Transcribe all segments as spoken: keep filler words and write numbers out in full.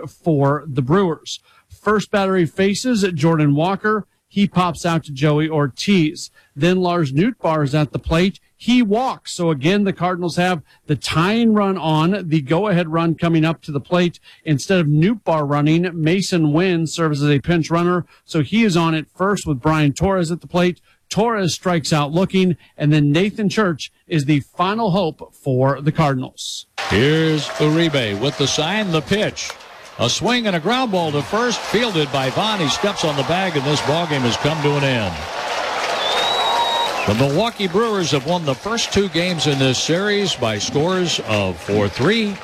for the Brewers. First battery faces Jordan Walker. He pops out to Joey Ortiz. Then Lars Nootbaar is at the plate. He walks. So again, the Cardinals have the tying run on, the go-ahead run coming up to the plate. Instead of Nootbaar running, Mason Wynn serves as a pinch runner. So he is on at first with Brian Torres at the plate. Torres strikes out looking, and then Nathan Church is the final hope for the Cardinals. Here's Uribe with the sign, the pitch. A swing and a ground ball to first, fielded by Vaughn. He steps on the bag, and this ballgame has come to an end. The Milwaukee Brewers have won the first two games in this series by scores of four three.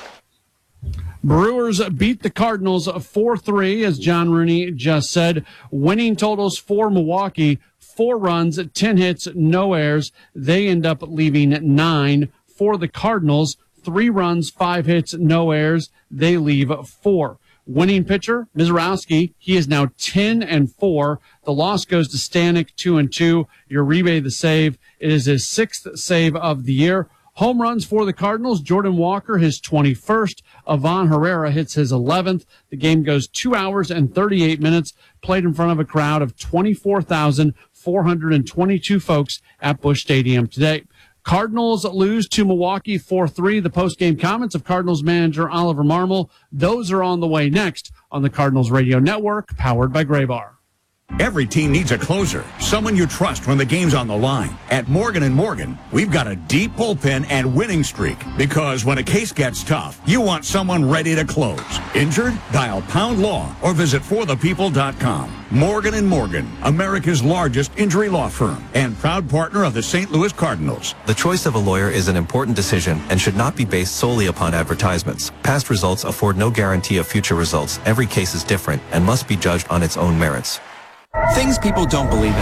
Brewers beat the Cardinals four three, as John Rooney just said. Winning totals for Milwaukee, four runs, ten hits, no errors. They end up leaving nine. For the Cardinals, three runs, five hits, no errors. They leave four. Winning pitcher, Mizrowski, he is now ten and four. The loss goes to Stanek, two and two. Uribe the save. It is his sixth save of the year. Home runs for the Cardinals, Jordan Walker, his twenty-first. Ivan Herrera hits his eleventh. The game goes two hours and thirty-eight minutes, played in front of a crowd of twenty-four thousand four hundred twenty-two folks at Busch Stadium today. Cardinals lose to Milwaukee four three. The post-game comments of Cardinals manager Oliver Marmol, those are on the way next on the Cardinals Radio Network, powered by Graybar. Every team needs a closer, someone you trust when the game's on the line. At Morgan and Morgan, we've got a deep bullpen and winning streak, because when a case gets tough, you want someone ready to close. Injured? Dial pound law or visit for the people dot com. Morgan and Morgan, America's largest injury law firm and proud partner of the Saint Louis Cardinals. The choice of a lawyer is an important decision and should not be based solely upon advertisements. Past results afford no guarantee of future results. Every case is different and must be judged on its own merits. Things people don't believe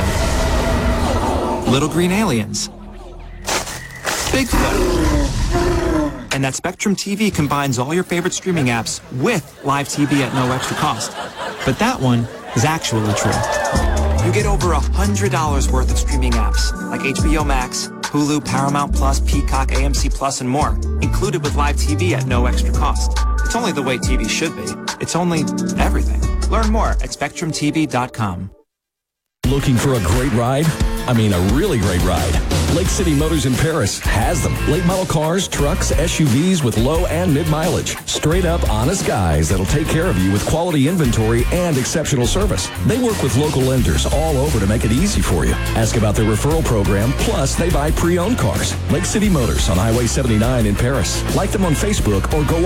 in. Little green aliens. Bigfoot. And that Spectrum T V combines all your favorite streaming apps with live T V at no extra cost. But that one is actually true. You get over one hundred dollars worth of streaming apps like H B O Max, Hulu, Paramount Plus, Peacock, A M C Plus, and more, included with live T V at no extra cost. It's only the way T V should be. It's only everything. Learn more at Spectrum T V dot com. Looking for a great ride? I mean, a really great ride. Lake City Motors in Paris has them. Late model cars, trucks, S U Vs with low and mid mileage. Straight up honest guys that'll take care of you with quality inventory and exceptional service. They work with local lenders all over to make it easy for you. Ask about their referral program, plus they buy pre-owned cars. Lake City Motors on Highway seventy-nine in Paris. Like them on Facebook or go